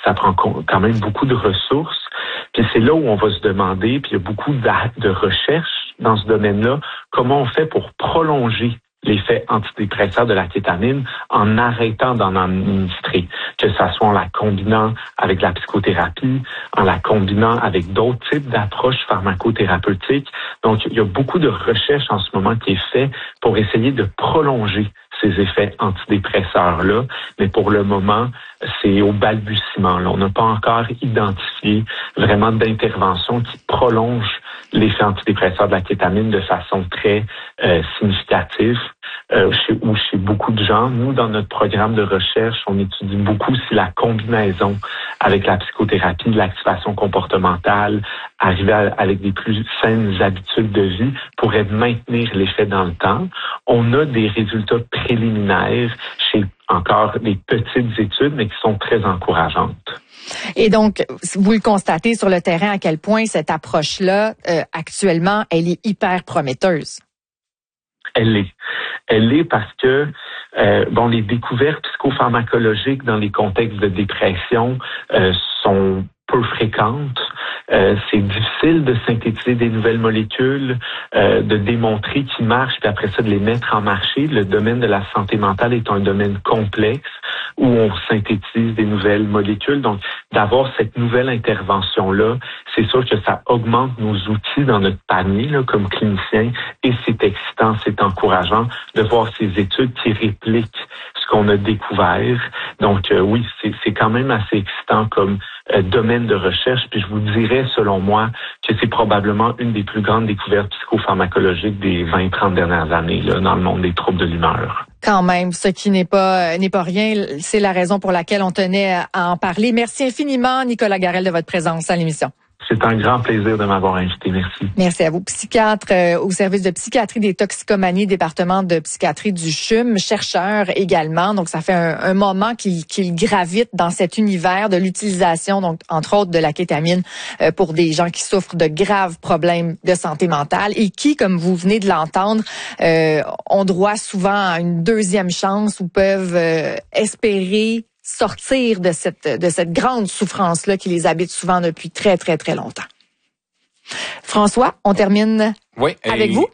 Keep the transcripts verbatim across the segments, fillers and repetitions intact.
ça prend quand même beaucoup de ressources. Puis c'est là où on va se demander, puis il y a beaucoup de recherches dans ce domaine-là, comment on fait pour prolonger l'effet antidépresseur de la kétamine en arrêtant d'en administrer, que ça soit en la combinant avec la psychothérapie, en la combinant avec d'autres types d'approches pharmacothérapeutiques. Donc, il y a beaucoup de recherches en ce moment qui est fait pour essayer de prolonger ces effets antidépresseurs-là, mais pour le moment, c'est au balbutiement. Là. On n'a pas encore identifié vraiment d'intervention qui prolonge l'effet antidépresseur de la kétamine de façon très euh, significative euh, chez, ou chez beaucoup de gens. Nous, dans notre programme de recherche, on étudie beaucoup si la combinaison avec la psychothérapie, l'activation comportementale, arriver à, avec des plus saines habitudes de vie pourrait maintenir l'effet dans le temps. On a des résultats préliminaires chez encore des petites études, mais qui sont très encourageantes. Et donc, vous le constatez sur le terrain à quel point cette approche-là, euh, actuellement, elle est hyper prometteuse. Elle l'est. Elle l'est parce que euh, bon, les découvertes psychopharmacologiques dans les contextes de dépression euh, sont peu fréquentes. Euh, c'est difficile de synthétiser des nouvelles molécules, euh, de démontrer qu'ils marchent, puis après ça, de les mettre en marché. Le domaine de la santé mentale est un domaine complexe où on synthétise des nouvelles molécules. Donc, d'avoir cette nouvelle intervention-là, c'est sûr que ça augmente nos outils dans notre panier là, comme cliniciens, et c'est excitant, c'est encourageant de voir ces études qui répliquent ce qu'on a découvert. Donc, euh, oui, c'est, c'est quand même assez excitant comme euh, domaine de recherche. Puis je vous dirais, selon moi, que c'est probablement une des plus grandes découvertes psychopharmacologiques des vingt trente dernières années là, dans le monde des troubles de l'humeur. Quand même, ce qui n'est pas n'est pas rien, c'est la raison pour laquelle on tenait à en parler. Merci infiniment, Nicolas Garrel, de votre présence à l'émission. C'est un grand plaisir de m'avoir invité. Merci. Merci à vous. Psychiatre euh, au service de psychiatrie des toxicomanies, département de psychiatrie du C H U M, chercheur également. Donc, ça fait un, un moment qu'il, qu'il gravite dans cet univers de l'utilisation, donc entre autres de la kétamine, euh, pour des gens qui souffrent de graves problèmes de santé mentale et qui, comme vous venez de l'entendre, euh, ont droit souvent à une deuxième chance ou peuvent euh, espérer sortir de cette de cette grande souffrance-là qui les habite souvent depuis très, très, très longtemps. François, on termine oui, avec et, vous.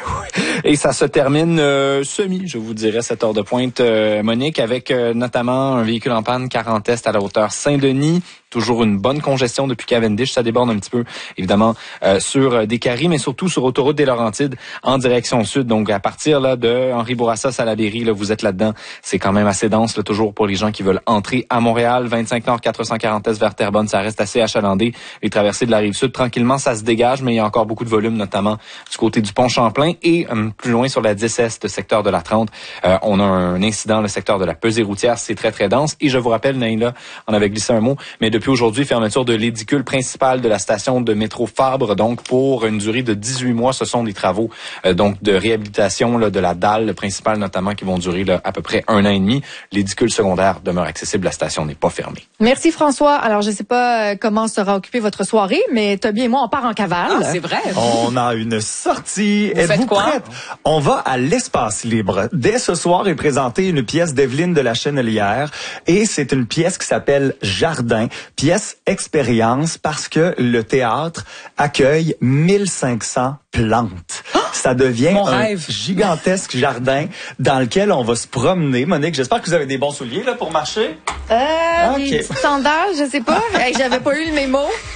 Et ça se termine euh, semi, je vous dirais, cette heure de pointe, euh, Monique, avec euh, notamment un véhicule en panne quarante Est à la hauteur Saint-Denis. Toujours une bonne congestion depuis Cavendish. Ça déborde un petit peu, évidemment, euh, sur euh, des Caries, mais surtout sur autoroute des Laurentides en direction sud. Donc, à partir là de Henri Bourassa, Salaberry, là, vous êtes là-dedans. C'est quand même assez dense, là, toujours pour les gens qui veulent entrer à Montréal. vingt-cinq Nord quatre cent quarante Est vers Terrebonne, ça reste assez achalandé. Les traversées de la Rive-Sud, tranquillement, ça se dégage, mais il y a encore beaucoup de volume, notamment du côté du pont Champlain. Et euh, plus loin, sur la dix Est, secteur de la trente, euh, on a un incident, le secteur de la pesée routière. C'est très, très dense. Et je vous rappelle, Naïla en avait glissé un mot, mais depuis aujourd'hui, fermeture de l'édicule principal de la station de métro Fabre, donc pour une durée de dix-huit mois. Ce sont des travaux euh, donc de réhabilitation là, de la dalle principale notamment qui vont durer là, à peu près un an et demi. L'édicule secondaire demeure accessible. La station n'est pas fermée. Merci François. Alors, je ne sais pas comment sera occupée votre soirée, mais Toby et moi, on part en cavale. Ah, c'est vrai. On a une sortie. Vous Êtes-vous faites quoi? prête? On va à l'Espace Libre. Dès ce soir est présentée une pièce d'Evelyne de la Chenelière et c'est une pièce qui s'appelle Jardin. Pièce expérience parce que le théâtre accueille mille cinq cents plantes. Oh, ça devient mon un rêve. gigantesque jardin dans lequel on va se promener. Monique, j'espère que vous avez des bons souliers là pour marcher. Euh, Ok. des petites sandales, je sais pas. Hey, j'avais pas eu le mémo.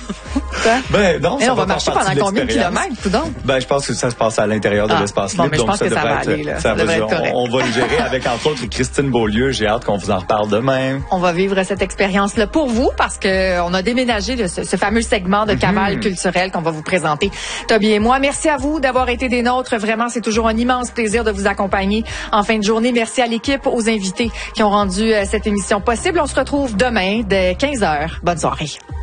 Ben non, Et ça on va faire marcher partie pendant de combien de l'expérience. kilomètres, tout donc? Ben, je pense que ça se passe à l'intérieur de Ah, l'espace bon, libre. mais je donc pense que ça va être, aller, là. Ça, Ça va devrait dire, être correct. on, on va le gérer avec, entre autres, Christine Beaulieu. J'ai hâte qu'on vous en reparle demain. On va vivre cette expérience-là pour vous parce que on a déménagé de ce, ce fameux segment de cavale Mm-hmm. culturelle qu'on va vous présenter, Toby et moi. Merci à vous d'avoir été des nôtres. Vraiment, c'est toujours un immense plaisir de vous accompagner en fin de journée. Merci à l'équipe, aux invités qui ont rendu euh, cette émission possible. On se retrouve demain dès quinze heures. Bonne soirée.